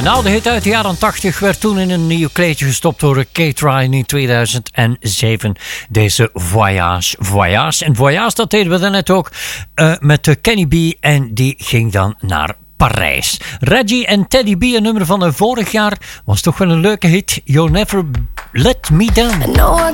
Een oude hit uit de jaren 80 werd toen in een nieuw kleedje gestopt door Kate Ryan in 2007. Deze Voyage. En Voyage, dat deden we daarnet ook met Kenny B. En die ging dan naar Parijs. Reggie en Teddy B, een nummer van vorig jaar, was toch wel een leuke hit. You'll Never Let Me Down. I know I